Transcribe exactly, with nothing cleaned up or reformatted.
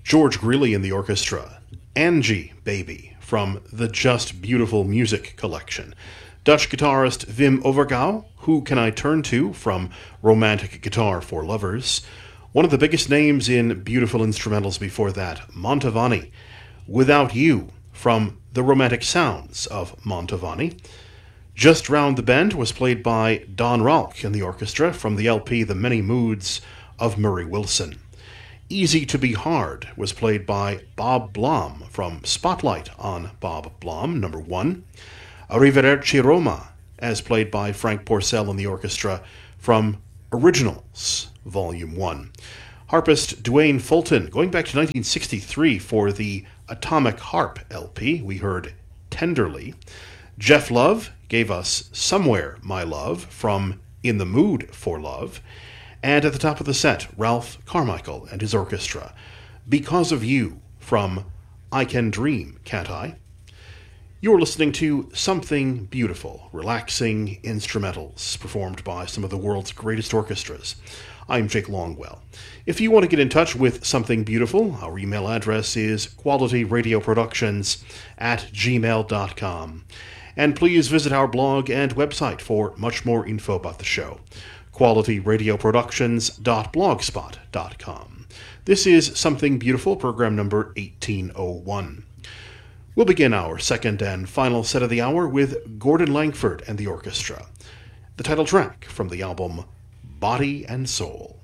George Greeley and the orchestra, Angie Baby, from the Just Beautiful Music collection. Dutch guitarist Wim Overgouw, Who Can I Turn To, from Romantic Guitar for Lovers. One of the biggest names in beautiful instrumentals before that, Mantovani, Without You, from the Romantic Sounds of Mantovani. Just Round the Bend was played by Don Rauch and the orchestra from the L P The Many Moods of Murray Wilson. Easy to Be Hard was played by Bob Blom from Spotlight on Bob Blom, number one. Arrivederci Roma, as played by Frank Porcell and the orchestra from Originals, volume one. Harpist Duane Fulton, going back to nineteen sixty-three for the Atomic Harp L P, we heard Tenderly. Jeff Love gave us Somewhere, My Love, from In the Mood for Love. And at the top of the set, Ralph Carmichael and his orchestra, Because of You, from I Can Dream, Can't I? You're listening to Something Beautiful, relaxing instrumentals performed by some of the world's greatest orchestras. I'm Jake Longwell. If you want to get in touch with Something Beautiful, our email address is qualityradioproductions at gmail dot com. And please visit our blog and website for much more info about the show, quality radio productions dot blogspot dot com. This is Something Beautiful, program number eighteen oh one. We'll begin our second and final set of the hour with Gordon Langford and the orchestra, the title track from the album Body and Soul.